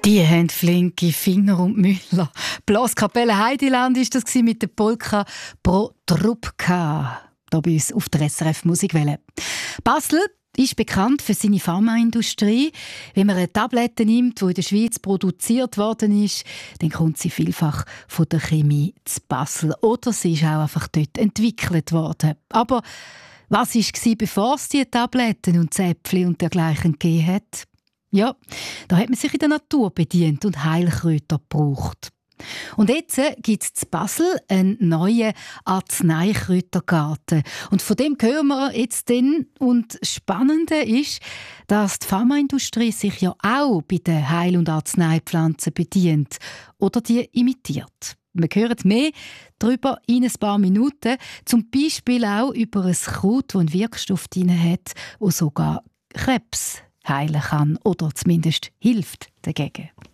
Die haben flinke Finger und Müller. Blaskapelle Heideland war das mit der Polka «Pro Trubka» hier bei uns auf der SRF Musikwelle. Basel ist bekannt für seine Pharmaindustrie. Wenn man eine Tablette nimmt, die in der Schweiz produziert worden ist, dann kommt sie vielfach von der Chemie zu Basel. Oder sie ist auch einfach dort entwickelt worden. Aber was war, bevor es die Tabletten und Zäpfchen und dergleichen gegeben hat? Ja, da hat man sich in der Natur bedient und Heilkräuter gebraucht. Und jetzt gibt es in Basel einen neuen Arzneikräutergarten. Und von dem hören wir jetzt dann. Und das Spannende ist, dass die Pharmaindustrie sich ja auch bei den Heil- und Arzneipflanzen bedient oder die imitiert. Wir hören mehr darüber in ein paar Minuten. Zum Beispiel auch über ein Kraut, das einen Wirkstoff drin hat, der sogar Krebs heilen kann oder zumindest hilft dagegen.